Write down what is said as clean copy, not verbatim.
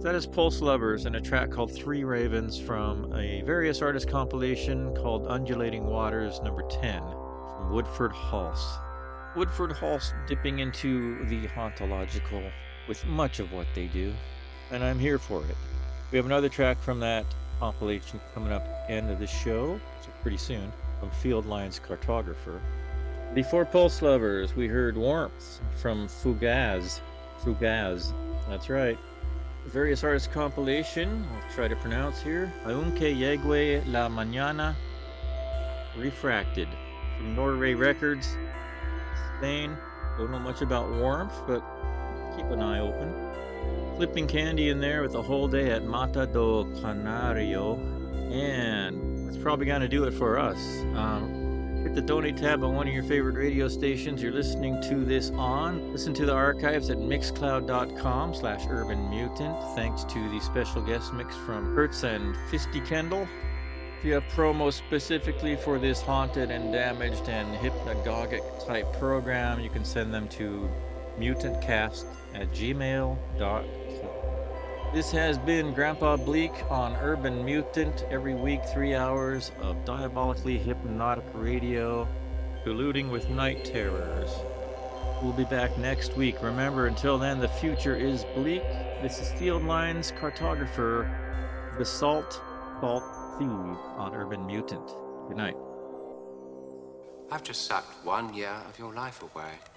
That is Pulse Lovers and a track called Three Ravens from a various artist compilation called Undulating Waters number 10 from Woodford Halse. Woodford Halse dipping into the hauntological with much of what they do, and I'm here for it. We have another track from that compilation coming up at the end of the show, so pretty soon, from Field Lines Cartographer. Before Pulse Lovers, we heard Warmth from Fugaz. Fugaz, that's right. Various artists compilation, I'll try to pronounce here. Aunque Llegue la Mañana, Refracted, from Norway Records, Spain. Don't know much about Warmth, but keep an eye open. Flipping Candy in there with a whole day at Mata do Canario. And that's probably going to do it for us. Hit the donate tab on one of your favorite radio stations you're listening to this on. Listen to the archives at mixcloud.com/urbanmutant. Thanks to the special guest mix from Hertz and Fisty Kendall. If you have promos specifically for this haunted and damaged and hypnagogic type program, you can send them to mutantcast@gmail.com. This has been Grandpa Bleak on Urban Mutant. Every week, 3 hours of diabolically hypnotic radio, colluding with night terrors. We'll be back next week. Remember, until then, the future is bleak. This is Field Lines Cartographer, Basalt Salt Feed on Urban Mutant. Good night. I've just sucked 1 year of your life away.